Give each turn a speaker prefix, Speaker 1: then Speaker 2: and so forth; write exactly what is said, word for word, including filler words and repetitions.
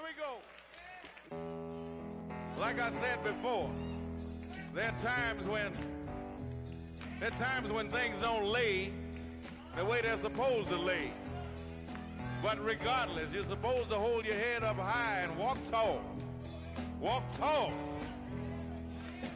Speaker 1: we go. Like I said before, there are times when there are times when things don't lay the way they're supposed to lay. But regardless, you're supposed to hold your head up high and walk tall. Walk tall.